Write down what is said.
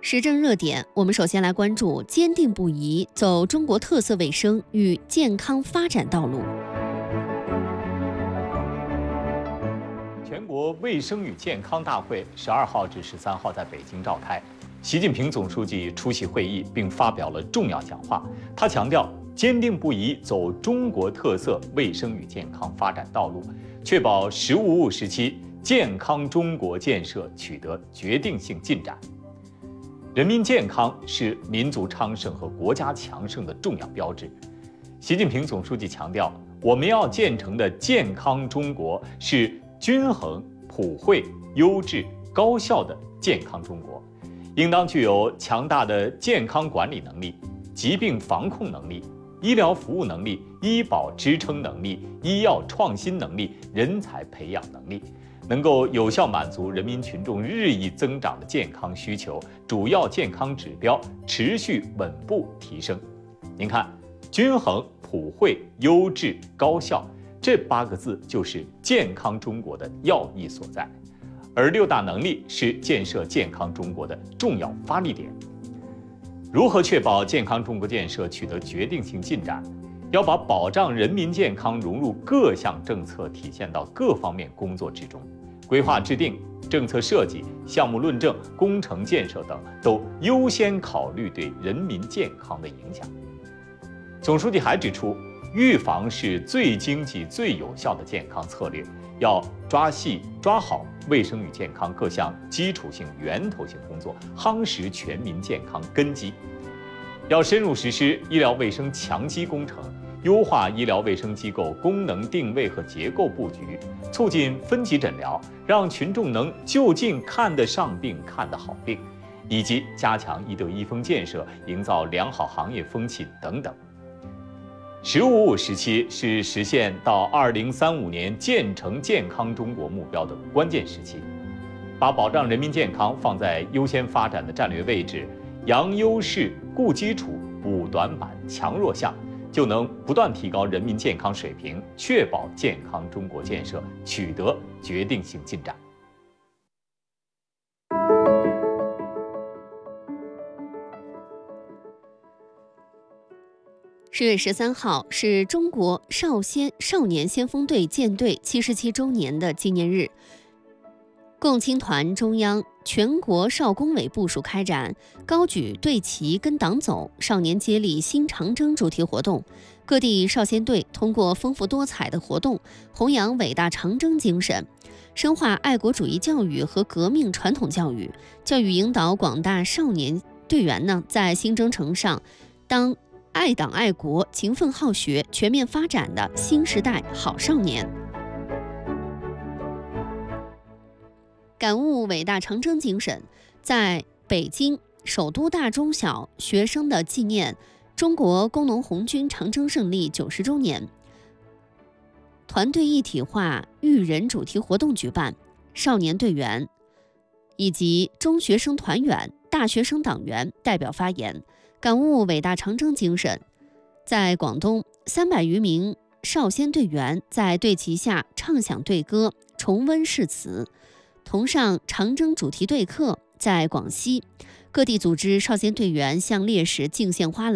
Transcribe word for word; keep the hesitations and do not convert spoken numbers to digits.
时政热点，我们首先来关注坚定不移走中国特色卫生与健康发展道路。 全国卫生与健康大会十二号至十三号在北京召开，习近平总书记出席会议并发表了重要讲话。他强调，坚定不移走中国特色卫生与健康发展道路，确保“十五五”时期健康中国建设取得决定性进展。人民健康是民族昌盛和国家强盛的重要标志。习近平总书记强调，我们要建成的健康中国是均衡、普惠、优质、高效的健康中国，应当具有强大的健康管理能力、疾病防控能力、医疗服务能力、医保支撑能力、医药创新能力、人才培养能力，能够有效满足人民群众日益增长的健康需求，主要健康指标持续稳步提升。您看，均衡、普惠、优质、高效，这八个字就是健康中国的要义所在。而六大能力是建设健康中国的重要发力点。如何确保健康中国建设取得决定性进展？要把保障人民健康融入各项政策，体现到各方面工作之中。规划制定、政策设计、项目论证、工程建设等都优先考虑对人民健康的影响。总书记还指出，预防是最经济、最有效的健康策略，要抓细抓好卫生与健康各项基础性、源头性工作，夯实全民健康根基。要深入实施医疗卫生强基工程，优化医疗卫生机构功能定位和结构布局，促进分级诊疗，让群众能就近看得上病、看得好病，以及加强医德医风建设，营造良好行业风气等等。十五五时期是实现到二零三五年建成健康中国目标的关键时期，把保障人民健康放在优先发展的战略位置，扬优势、固基础、补短板、强弱项，就能不断提高人民健康水平，确保健康中国建设取得决定性进展。 十月十三号是中国少先少年先锋队建队七十七周年的纪念日。共青团中央、全国少工委部署开展高举队旗跟党走、少年接力新长征主题活动，各地少先队通过丰富多彩的活动，弘扬伟大长征精神，深化爱国主义教育和革命传统教育，教育引导广大少年队员呢，在新征程上当爱党爱国、勤奋好学、全面发展的新时代好少年。感悟伟大长征精神，在北京首都大中小学生的纪念中国工农红军长征胜利九十周年，团队一体化育人主题活动举办，少年队员以及中学生团员、大学生党员代表发言，感悟伟大长征精神。在广东，三百余名少先队员在队旗下唱响队歌，重温誓词，同上长征主题队课。在广西，各地组织少先队员向烈士敬献花篮。